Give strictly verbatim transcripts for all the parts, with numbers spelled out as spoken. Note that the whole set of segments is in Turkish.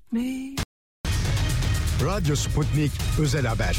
me. Radyo Sputnik Özel Haber.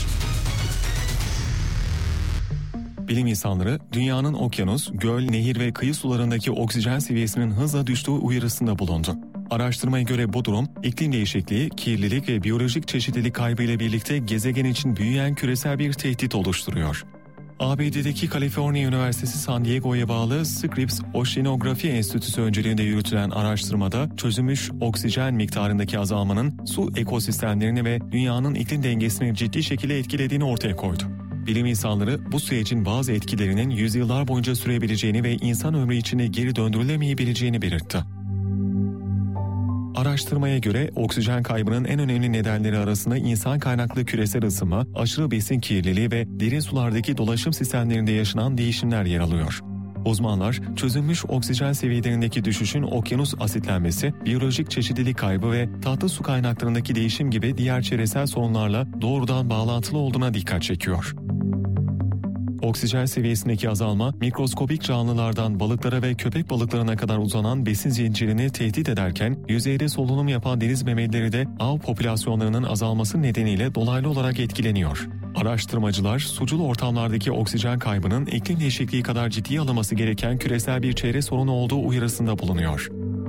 Bilim insanları dünyanın okyanus, göl, nehir ve kıyı sularındaki oksijen seviyesinin hızla düştüğü uyarısında bulundu. Araştırmaya göre bu durum, iklim değişikliği, kirlilik ve biyolojik çeşitlilik kaybı ile birlikte gezegen için büyüyen küresel bir tehdit oluşturuyor. A B D'deki Kaliforniya Üniversitesi San Diego'ya bağlı Scripps Oceanografi Enstitüsü öncülüğünde yürütülen araştırmada çözülmüş oksijen miktarındaki azalmanın su ekosistemlerini ve dünyanın iklim dengesini ciddi şekilde etkilediğini ortaya koydu. Bilim insanları bu sürecin bazı etkilerinin yüzyıllar boyunca sürebileceğini ve insan ömrü içinde geri döndürülemeyebileceğini belirtti. Araştırmaya göre oksijen kaybının en önemli nedenleri arasında insan kaynaklı küresel ısınma, aşırı besin kirliliği ve derin sulardaki dolaşım sistemlerinde yaşanan değişimler yer alıyor. Uzmanlar, çözülmüş oksijen seviyelerindeki düşüşün okyanus asitlenmesi, biyolojik çeşitlilik kaybı ve tatlı su kaynaklarındaki değişim gibi diğer çevresel sorunlarla doğrudan bağlantılı olduğuna dikkat çekiyor. Oksijen seviyesindeki azalma, mikroskobik canlılardan balıklara ve köpek balıklarına kadar uzanan besin zincirini tehdit ederken, yüzeyde solunum yapan deniz memelileri de av popülasyonlarının azalması nedeniyle dolaylı olarak etkileniyor. Araştırmacılar, sucul ortamlardaki oksijen kaybının iklim değişikliği kadar ciddiye alınması gereken küresel bir çevre sorunu olduğu uyarısında bulunuyor.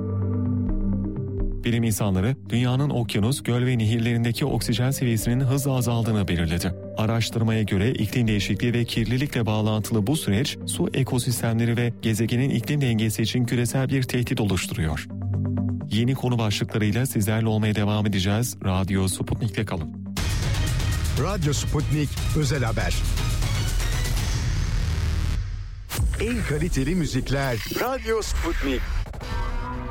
Bilim insanları, dünyanın okyanus, göl ve nehirlerindeki oksijen seviyesinin hızla azaldığını belirledi. Araştırmaya göre iklim değişikliği ve kirlilikle bağlantılı bu süreç, su ekosistemleri ve gezegenin iklim dengesi için küresel bir tehdit oluşturuyor. Yeni konu başlıklarıyla sizlerle olmaya devam edeceğiz. Radyo Sputnik'te kalın. Radyo Sputnik Özel Haber. En kaliteli müzikler Radyo Sputnik.